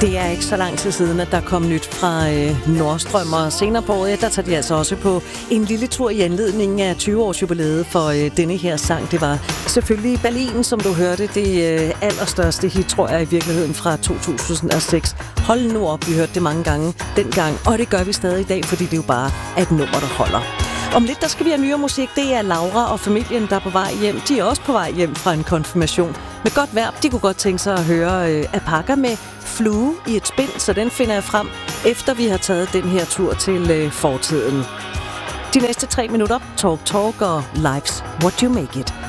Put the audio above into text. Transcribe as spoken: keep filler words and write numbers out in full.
Det er ikke så lang tid siden, at der kom nyt fra øh, Nordstrøm, og senere på året, der tager de altså også på en lille tur i anledning af tyve-års jubilæet for øh, denne her sang. Det var selvfølgelig Berlin, som du hørte, det øh, allerstørste hit, tror jeg, i virkeligheden fra to tusind og seks. Hold nu op, vi hørte det mange gange dengang, og det gør vi stadig i dag, fordi det jo bare er et nummer, der holder. Om lidt, der skal vi have nyere musik. Det er Laura og familien, der er på vej hjem. De er også på vej hjem fra en konfirmation. Med godt vejr, de kunne godt tænke sig at høre øh, Alpaca med Flue i et spind, så den finder jeg frem, efter vi har taget den her tur til øh, fortiden. De næste tre minutter, Talk Talk og Life's What You Make It.